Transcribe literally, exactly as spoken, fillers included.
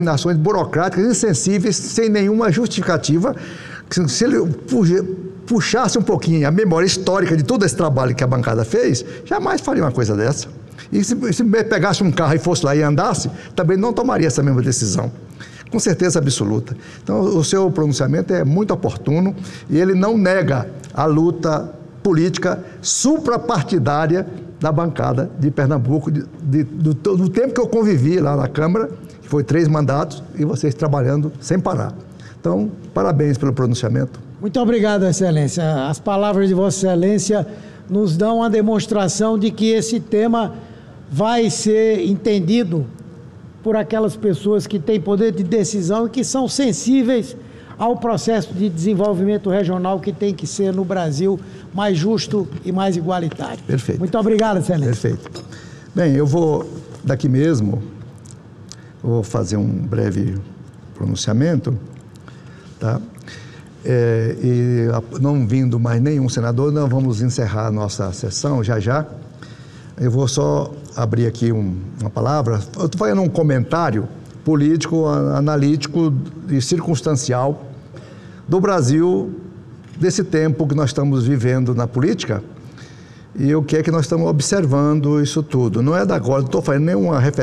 determinações burocráticas insensíveis, sem nenhuma justificativa. Se ele puxasse um pouquinho a memória histórica de todo esse trabalho que a bancada fez, jamais faria uma coisa dessa. E se, se pegasse um carro e fosse lá e andasse, também não tomaria essa mesma decisão. Com certeza absoluta. Então, o seu pronunciamento é muito oportuno e ele não nega a luta política suprapartidária da bancada de Pernambuco, de, de, do, do tempo que eu convivi lá na Câmara, que foi três mandatos, e vocês trabalhando sem parar. Então, parabéns pelo pronunciamento. Muito obrigado, Excelência. As palavras de Vossa Excelência nos dão uma demonstração de que esse tema vai ser entendido por aquelas pessoas que têm poder de decisão e que são sensíveis ao processo de desenvolvimento regional que tem que ser no Brasil mais justo e mais igualitário. Perfeito. Muito obrigado, Excelência. Perfeito. Bem, eu vou, daqui mesmo, vou fazer um breve pronunciamento, tá? É, e não vindo mais nenhum senador, nós vamos encerrar a nossa sessão já já. Eu vou só abrir aqui um, uma palavra. Eu estou fazendo um comentário político, analítico e circunstancial do Brasil, desse tempo que nós estamos vivendo na política e o que é que nós estamos observando isso tudo. Não é da agora, não estou fazendo nenhuma referência